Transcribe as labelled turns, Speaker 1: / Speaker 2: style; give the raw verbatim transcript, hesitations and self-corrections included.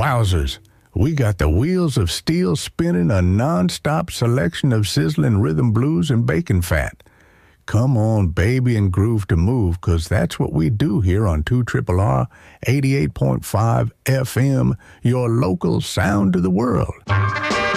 Speaker 1: Wowzers, we got the wheels of steel spinning a non-stop selection of sizzling rhythm blues and bacon fat. Come on, baby, and groove to move, 'cause that's what we do here on two R R R eighty-eight point five F M, your local sound to the world.